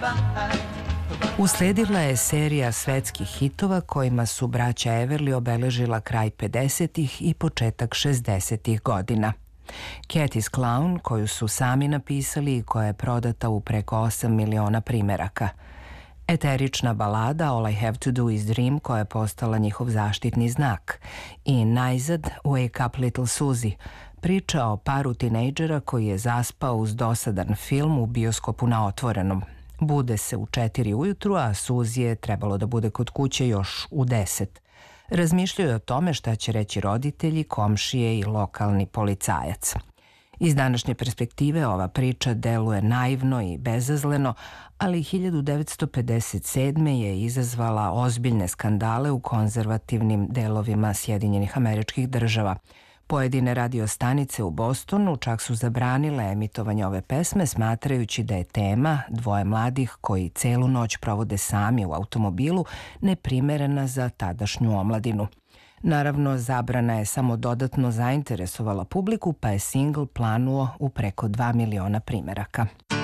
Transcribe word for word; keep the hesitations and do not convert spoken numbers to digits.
Usledila je serija svetskih hitova kojima su braća Everly obeležila kraj pedesetih i početak šezdesetih godina. Cat is Clown, koju su sami napisali i koja je prodata u preko osam miliona primeraka. Eterična balada All I Have to Do is Dream, koja je postala njihov zaštitni znak. I najzad Wake Up Little Susie, priča o paru tinejdžera koji je zaspao uz dosadan film u bioskopu na otvorenom. Bude se u četiri ujutru, a Suzie je trebalo da bude kod kuće još u deset. Razmišljaju o tome šta će reći roditelji, komšije i lokalni policajac. Iz današnje perspektive ova priča deluje naivno i bezazleno, ali hiljadu devetsto pedeset sedme je izazvala ozbiljne skandale u konzervativnim delovima Sjedinjenih Američkih Država. Pojedine radio stanice u Bostonu čak su zabranile emitovanje ove pesme, smatrajući da je tema dvoje mladih koji celu noć provode sami u automobilu neprimerena za tadašnju omladinu. Naravno, zabrana je samo dodatno zainteresovala publiku, pa je singl planuo u preko dva miliona primeraka.